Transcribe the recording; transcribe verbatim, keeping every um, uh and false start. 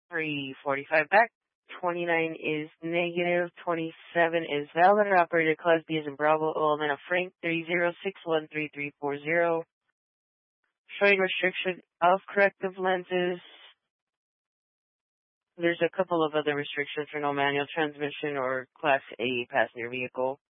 three forty-five back. twenty-nine is negative. twenty-seven is valid. Operator Class B is in Bravo. Almena Frank three zero six one three three four zero. Showing restriction of corrective lenses. There's a couple of other restrictions for no manual transmission or Class A passenger vehicle.